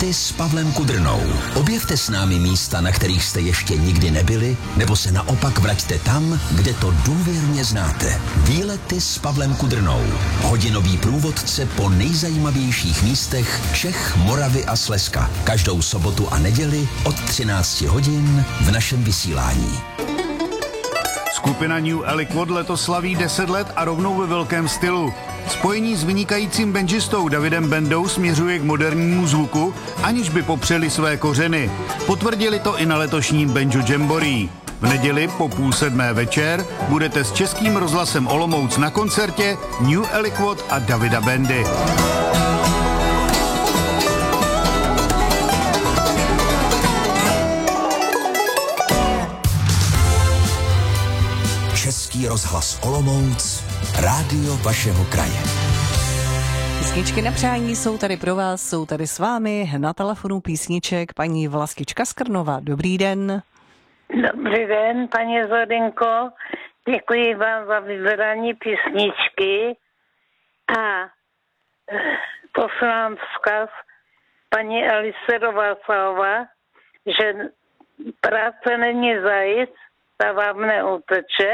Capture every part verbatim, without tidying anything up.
Výlety s Pavlem Kudrnou. Objevte s námi místa, na kterých jste ještě nikdy nebyli, nebo se naopak vraťte tam, kde to důvěrně znáte. Výlety s Pavlem Kudrnou. Hodinový průvodce po nejzajímavějších místech Čech, Moravy a Slezska. Každou sobotu a neděli od třináct hodin v našem vysílání. Skupina New Aliquot letos slaví deset let a rovnou ve velkém stylu. Spojení s vynikajícím benžistou Davidem Bendou směřuje k modernímu zvuku, aniž by popřeli své kořeny. Potvrdili to i na letošním Benjo Jamboree. V neděli po půl sedmé večer budete s Českým rozhlasem Olomouc na koncertě New Aliquot a Davida Bendy. Český rozhlas Olomouc, rádio vašeho kraje. Písničky na přání jsou tady pro vás, jsou tady s vámi na telefonu písniček paní Vlastička z Krnova. Dobrý den. Dobrý den, paní Zorinko. Děkuji vám za vybrání písničky a poslám vzkaz paní Alice Rovásová, že práce není zajít, ta vám neuteče.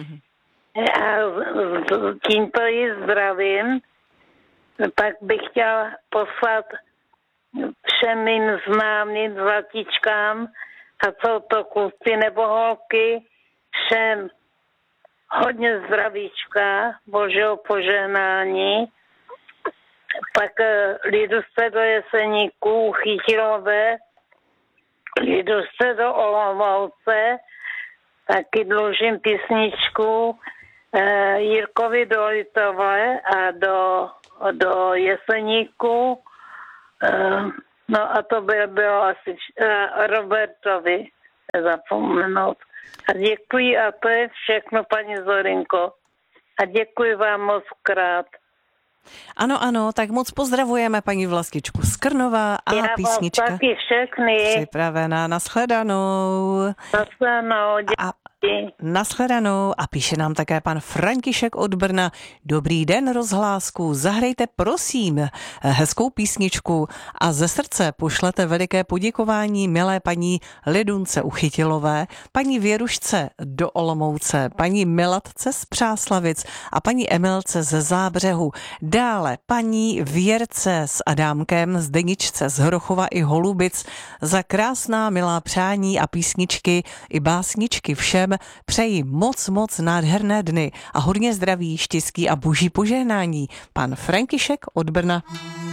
A tímto ji zdravím. Pak bych chtěla poslat všem mým známým zlatičkám, a jsou to kluci nebo holky, všem hodně zdravíčka, božího požehnání. Pak lidu se do Jeseníků, Chytilové, lidu se do Olomouce, taky dlužím písničku eh, Jirkovi do Litové a do, do Jeseníku. Eh, no a to by bylo asi eh, Robertovi zapomenout. A děkuji a to je všechno, paní Zorinko. A děkuji vám moc krát. Ano, ano, tak moc pozdravujeme paní Vlastičku z Krnova a Já písnička vám taky všechny. připravená. Nashledanou. Nashledanou, děkuji. A nashledanou a píše nám také pan František od Brna. Dobrý den, rozhlásku, zahrajte prosím hezkou písničku a ze srdce pošlete veliké poděkování milé paní Lidunce Uchytilové, paní Věrušce do Olomouce, paní Milatce z Přáslavic a paní Emilce ze Zábřehu. Dále paní Věrce s Adámkem z Deničce z Hrochova i Holubic za krásná milá přání a písničky i básničky všem. Přeji moc, moc nádherné dny a hodně zdraví, štěstí a boží požehnání. Pan František od Brna.